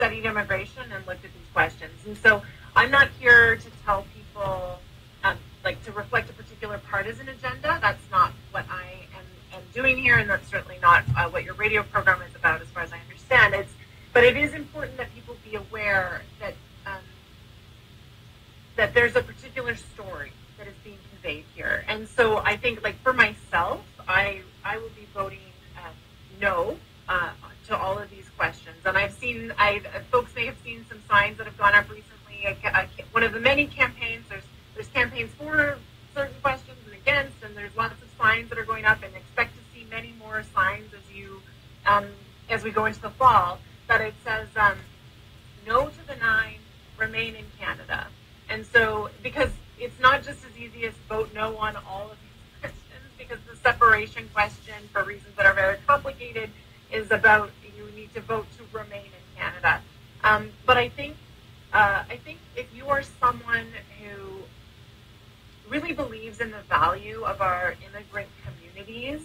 studied immigration and looked at these questions. And so I'm not here to tell people, like, to reflect a particular partisan agenda. That's not what I am doing here, and that's certainly not what your radio program is about, as far as I understand. But it is important that people be aware that that there's a particular story that is being conveyed here. And so I think, like, for myself, I will be voting no to all of these questions. And I've seen, folks may have seen some signs that have gone up recently. One of the many campaigns, there's campaigns for certain questions and against, and there's lots of signs that are going up, and expect to see many more signs as we go into the fall, that it says no to the 9, remain in Canada. And so, because it's not just as easy as vote no on all of these questions, because the separation question, for reasons that are very complicated, is about you need to vote to remain in Canada. But I think if you are someone who really believes in the value of our immigrant communities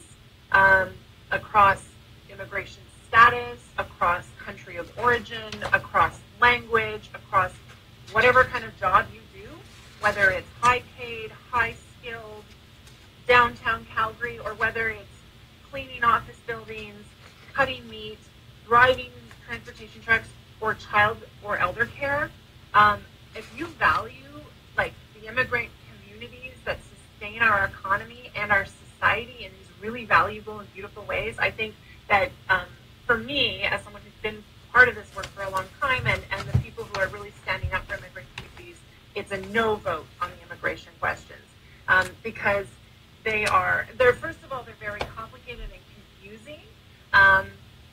across immigration status, across country of origin, across language, across whatever kind of job you do, whether it's high paid, high skilled, downtown Calgary, or whether it's cleaning office buildings, cutting meat, driving transportation trucks, or child or elder care. If you value, like, the immigrant communities that sustain our economy and our society in these really valuable and beautiful ways, I think that for me, as someone who's been part of this work for a long time, and the people who are really standing up for immigrant communities, it's a no vote on the immigration questions, because they're first of all, they're very complicated and confusing, and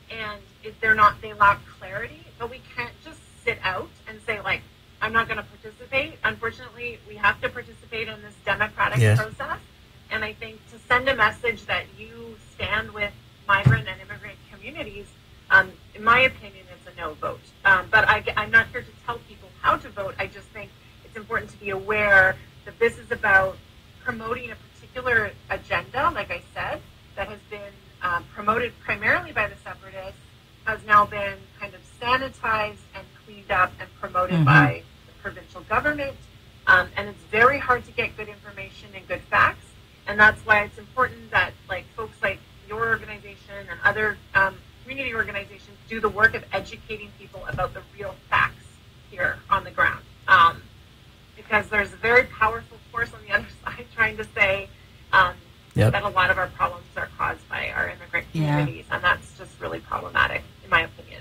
they lack clarity. But we can't just sit out and say, like, I'm not going to participate. Unfortunately, we have to participate in this democratic process. And I think to send a message that you stand with migrant and immigrant communities, in my opinion, it's a no vote. But I'm not here to tell people how to vote. I just think it's important to be aware that this is about promoting a particular agenda, like I said, that has been promoted primarily by the separatists, has now been kind of sanitized and cleaned up and promoted by the provincial government. And it's very hard to get good information and good facts. And that's why it's important that, like, folks like your organization and other community organizations do the work of educating people about the real facts here on the ground. Because there's a very powerful force on the other side trying to say that a lot of our problems are caused by our immigrant communities. And that's just really problematic, in my opinion.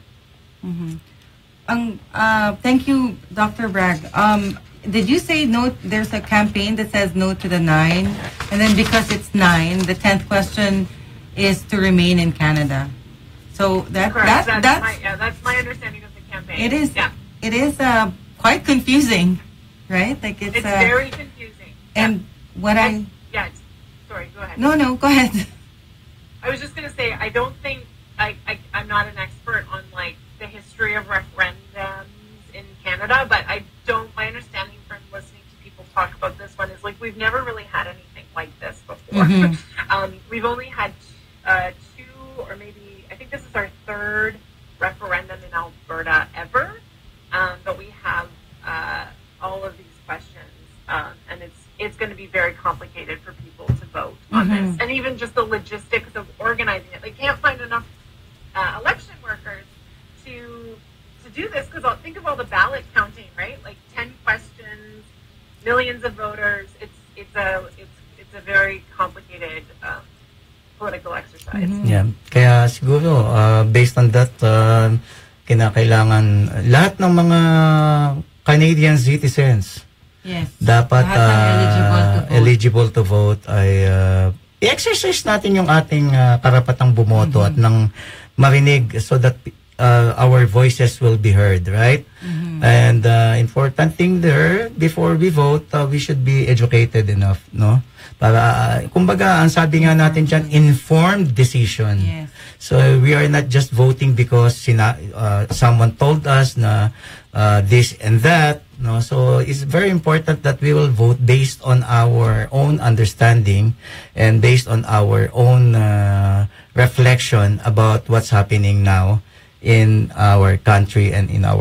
Thank you, Dr. Bragg. Did you say no? There's a campaign that says no to the 9, and then because it's 9, the 10th question is to remain in Canada. So that's my understanding of the campaign. It is. Yeah. It is quite confusing, right? Like it's very confusing. And sorry, go ahead. No, go ahead. I was just going to say, I don't think I'm not an expert on, like, the history of referendums in Canada, but my understanding from listening to people talk about this one is, like, we've never really had anything like this before. We've only had 2, or maybe, I think this is our 3rd referendum in Alberta ever, but we have all of these questions, and it's going to be very complicated for people to vote on this, and even just the logistics of organizing it. They can't find enough election workers to do this, because think of all the ballot counting, right? Like 10 questions, millions of voters. It's a very complicated political exercise. Kaya siguro based on that, kinakailangan lahat ng mga Canadian citizens dapat eligible to vote ay i-exercise natin yung ating karapatang bumoto at nang marinig, so that our voices will be heard, right? And important thing there, before we vote, we should be educated enough, no? Para, kumbaga, ang sabi nga natin dyan, informed decision. So we are not just voting because someone told us na this and that, no? So it's very important that we will vote based on our own understanding and based on our own reflection about what's happening now in our country and in our